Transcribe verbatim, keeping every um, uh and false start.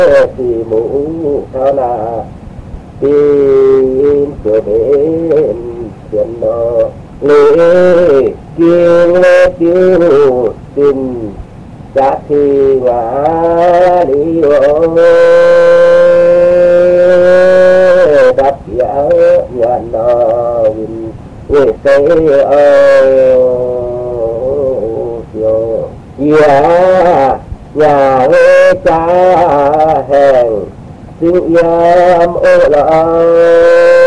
thì mũ thao là tin cửa bên tiền nó lễ kiêng lễ tiêu tin giá thì ngã đi ô đắp giá nhận nó vinh về xây ô nhà nhà nghe cha hèn xin yam ô la